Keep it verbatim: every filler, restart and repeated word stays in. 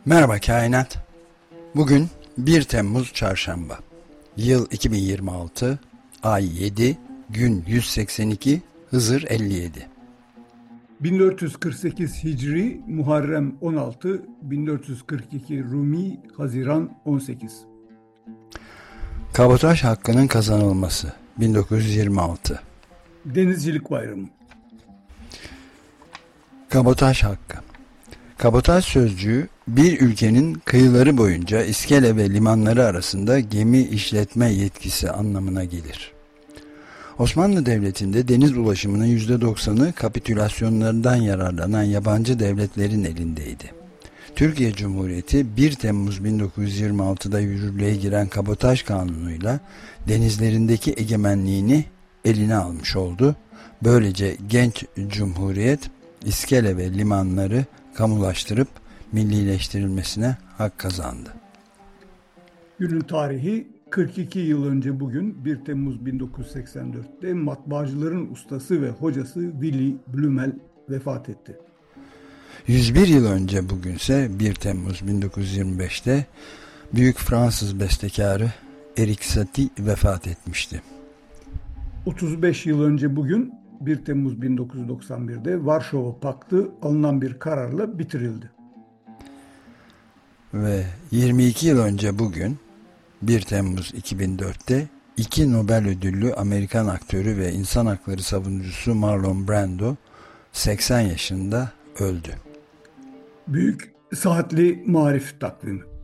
Merhaba Kainat. Bugün bir Temmuz Çarşamba. Yıl iki bin yirmi altı, ay yedi, gün yüz seksen iki, Hızır elli yedi. bin dört yüz kırk sekiz Hicri Muharrem on altı, bin dört yüz kırk iki Rumi Haziran on sekiz. Kabotaj hakkının kazanılması bin dokuz yüz yirmi altı. Denizcilik Bayramı. Kabotaj hakkı. Kabotaj sözcüğü bir ülkenin kıyıları boyunca iskele ve limanları arasında gemi işletme yetkisi anlamına gelir. Osmanlı Devleti'nde deniz ulaşımının yüzde doksanı kapitülasyonlarından yararlanan yabancı devletlerin elindeydi. Türkiye Cumhuriyeti bir Temmuz bin dokuz yüz yirmi altıda yürürlüğe giren Kabotaj Kanunu'yla denizlerindeki egemenliğini eline almış oldu. Böylece genç Cumhuriyet iskele ve limanları kamulaştırıp millileştirilmesine hak kazandı. Günün tarihi kırk iki yıl önce bugün bir Temmuz bin dokuz yüz seksen dörtte matbaacıların ustası ve hocası Willy Blumel vefat etti. yüz bir yıl önce bugünse bir Temmuz bin dokuz yüz yirmi beşte büyük Fransız bestekarı Erik Satie vefat etmişti. otuz beş yıl önce bugün bir Temmuz bin dokuz yüz doksan birde Varşova Paktı alınan bir kararla bitirildi. Ve yirmi iki yıl önce bugün bir Temmuz iki bin dörtte iki Nobel ödüllü Amerikan aktörü ve insan hakları savunucusu Marlon Brando seksen yaşında öldü. Büyük Saatli Marif Takvimi.